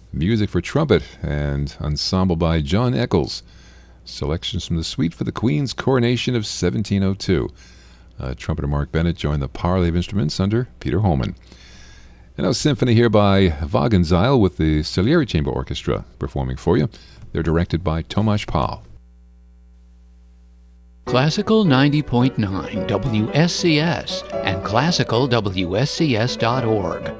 Music for trumpet and ensemble by John Eccles. Selections from the suite for the Queen's coronation of 1702. Trumpeter Mark Bennett joined the parley of instruments under Peter Holman. And now symphony here by Wagenseil with the Salieri Chamber Orchestra performing for you. They're directed by Tomasz Pal. Classical 90.9 WSCS and classicalwscs.org.